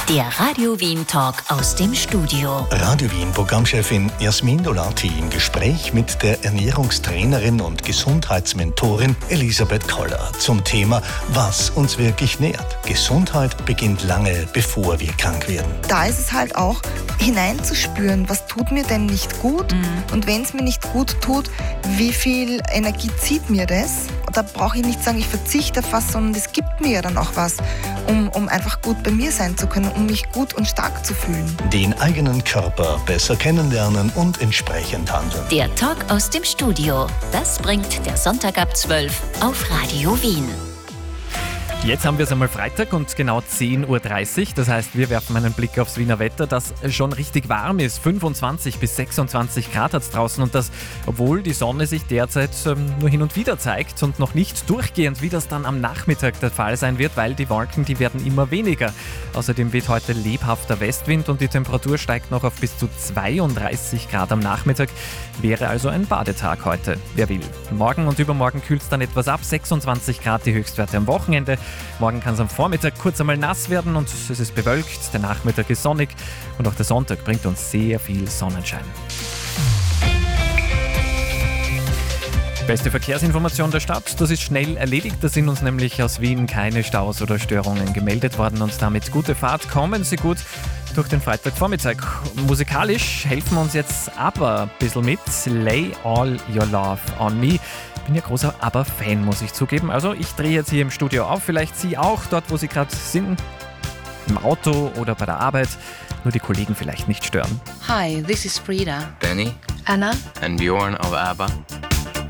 Der Radio Wien Talk aus dem Studio. Radio Wien Programmchefin Jasmin Dolati im Gespräch mit der Ernährungstrainerin und Gesundheitsmentorin Elisabeth Koller zum Thema, was uns wirklich nährt. Gesundheit beginnt lange, bevor wir krank werden. Da ist es halt auch hineinzuspüren, was tut mir denn nicht gut und wenn es mir nicht gut tut, wie viel Energie zieht mir das? Da brauche ich nicht sagen, ich verzichte auf was, sondern es gibt mir ja dann auch was, um einfach gut bei mir sein zu können, um mich gut und stark zu fühlen. Den eigenen Körper besser kennenlernen und entsprechend handeln. Der Talk aus dem Studio. Das bringt der Sonntag ab 12 auf Radio Wien. Jetzt haben wir es einmal Freitag und genau 10.30 Uhr. Das heißt, wir werfen einen Blick aufs Wiener Wetter, das schon richtig warm ist. 25 bis 26 Grad hat es draußen und das, obwohl die Sonne sich derzeit nur hin und wieder zeigt und noch nicht durchgehend, wie das dann am Nachmittag der Fall sein wird, weil die Wolken, die werden immer weniger. Außerdem weht heute lebhafter Westwind und die Temperatur steigt noch auf bis zu 32 Grad am Nachmittag. Wäre also ein Badetag heute, wer will. Morgen und übermorgen kühlt es dann etwas ab, 26 Grad die Höchstwerte am Wochenende. Morgen kann es am Vormittag kurz einmal nass werden und es ist bewölkt, der Nachmittag ist sonnig und auch der Sonntag bringt uns sehr viel Sonnenschein. Beste Verkehrsinformation der Stadt, das ist schnell erledigt, da sind uns nämlich aus Wien keine Staus oder Störungen gemeldet worden und damit gute Fahrt, kommen Sie gut durch den Freitagvormittag. Musikalisch helfen uns jetzt ABBA ein bisschen mit, Lay All Your Love on Me. Ich bin ja großer ABBA-Fan, muss ich zugeben. Also ich drehe jetzt hier im Studio auf, vielleicht Sie auch, dort wo Sie gerade sind, im Auto oder bei der Arbeit, nur die Kollegen vielleicht nicht stören. Hi, this is Frida, Benny Anna, and Bjorn of ABBA.